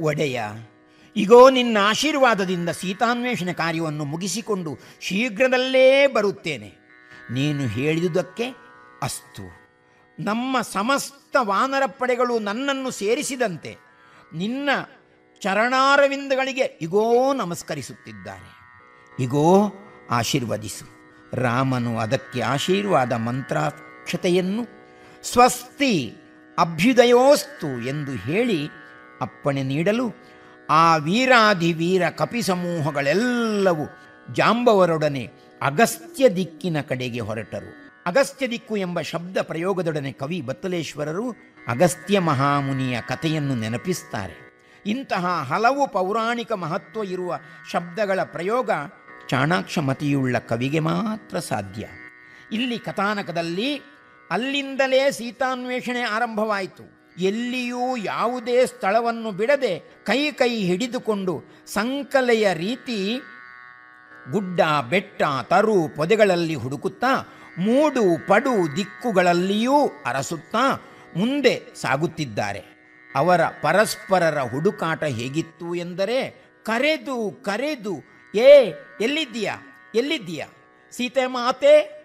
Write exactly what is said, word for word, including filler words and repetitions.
ಒಡೆಯ, ಈಗೋ ನಿನ್ನ ಆಶೀರ್ವಾದದಿಂದ ಸೀತಾನ್ವೇಷಣೆ ಕಾರ್ಯವನ್ನು ಮುಗಿಸಿಕೊಂಡು ಶೀಘ್ರದಲ್ಲೇ ಬರುತ್ತೇನೆ. ನೀನು ಹೇಳಿದುದಕ್ಕೆ ಅಸ್ತು. ನಮ್ಮ ಸಮಸ್ತ ವಾನರ ಪಡೆಗಳು ನನ್ನನ್ನು ಸೇರಿಸಿದಂತೆ ನಿನ್ನ ಚರಣಾರವಿಂದಗಳಿಗೆ ಇಗೋ ನಮಸ್ಕರಿಸುತ್ತಿದ್ದಾರೆ. ಇಗೋ ಆಶೀರ್ವದಿಸು. ರಾಮನು ಅದಕ್ಕೆ ಆಶೀರ್ವಾದ ಮಂತ್ರಾಕ್ಷತೆಯನ್ನು ಸ್ವಸ್ತಿ ಅಭ್ಯುದಯೋಸ್ತು ಎಂದು ಹೇಳಿ ಅಪ್ಪಣೆ ನೀಡಲು ಆ ವೀರಾಧಿವೀರ ಕಪಿ ಸಮೂಹಗಳೆಲ್ಲವೂ ಜಾಂಬವರೊಡನೆ ಅಗಸ್ತ್ಯ ದಿಕ್ಕಿನ ಕಡೆಗೆ ಹೊರಟರು. ಅಗಸ್ತ್ಯ ದಿಕ್ಕು ಎಂಬ ಶಬ್ದ ಪ್ರಯೋಗದೊಡನೆ ಕವಿ ಬತ್ತಲೇಶ್ವರರು ಅಗಸ್ತ್ಯ ಮಹಾಮುನಿಯ ಕಥೆಯನ್ನು ನೆನಪಿಸ್ತಾರೆ. ಇಂತಹ ಹಲವು ಪೌರಾಣಿಕ ಮಹತ್ವ ಇರುವ ಶಬ್ದಗಳ ಪ್ರಯೋಗ ಚಾಣಾಕ್ಷಮತಿಯುಳ್ಳ ಕವಿಗೆ ಮಾತ್ರ ಸಾಧ್ಯ. ಇಲ್ಲಿ ಕಥಾನಕದಲ್ಲಿ ಅಲ್ಲಿಂದಲೇ ಸೀತಾನ್ವೇಷಣೆ ಆರಂಭವಾಯಿತು. ಎಲ್ಲಿಯೂ ಯಾವುದೇ ಸ್ಥಳವನ್ನು ಬಿಡದೆ ಕೈ ಕೈ ಹಿಡಿದುಕೊಂಡು ಸಂಕಲೆಯ ರೀತಿ ಗುಡ್ಡ ಬೆಟ್ಟ ತರು ಪೊದೆಗಳಲ್ಲಿ ಹುಡುಕುತ್ತಾ ಮೂಡು ಪಡು ದಿಕ್ಕುಗಳಲ್ಲಿಯೂ ಅರಸುತ್ತಾ ಮುಂದೆ ಸಾಗುತ್ತಿದ್ದಾರೆ. ಅವರ ಪರಸ್ಪರರ ಹುಡುಕಾಟ ಹೇಗಿತ್ತು ಎಂದರೆ, ಕರೆದು ಕರೆದು ಏ ಎಲ್ಲಿದ್ದೀಯಾ ಎಲ್ಲಿದ್ದೀಯಾ ಸೀತೆ ಮಾತೆ